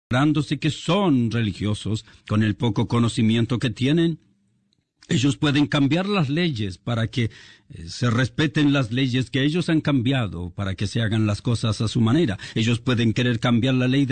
declarándose que son religiosos con el poco conocimiento que tienen. Ellos pueden cambiar las leyes para que se respeten las leyes que ellos han cambiado, para que se hagan las cosas a su manera. Ellos pueden querer cambiar la ley